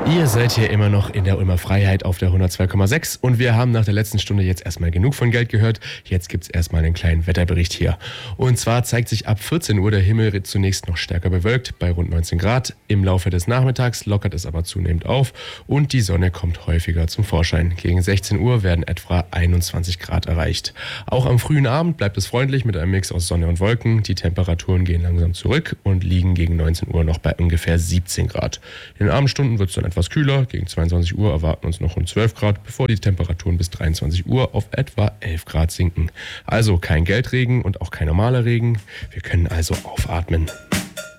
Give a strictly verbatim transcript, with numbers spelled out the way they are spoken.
Ihr seid hier immer noch in der Ulmer Freiheit auf der hundertzwei Komma sechs und wir haben nach der letzten Stunde jetzt erstmal genug von Geld gehört. Jetzt gibt's erstmal einen kleinen Wetterbericht hier. Und zwar zeigt sich ab vierzehn Uhr der Himmel zunächst noch stärker bewölkt bei rund neunzehn Grad. Im Laufe des Nachmittags lockert es aber zunehmend auf und die Sonne kommt häufiger zum Vorschein. Gegen sechzehn Uhr werden etwa einundzwanzig Grad erreicht. Auch am frühen Abend bleibt es freundlich mit einem Mix aus Sonne und Wolken. Die Temperaturen gehen langsam zurück und liegen gegen neunzehn Uhr noch bei ungefähr siebzehn Grad. In den Abendstunden wird es dann etwas kühler. Gegen zweiundzwanzig Uhr erwarten uns noch rund zwölf Grad, bevor die Temperaturen bis dreiundzwanzig Uhr auf etwa elf Grad sinken. Also kein Geldregen und auch kein normaler Regen. Wir können also aufatmen.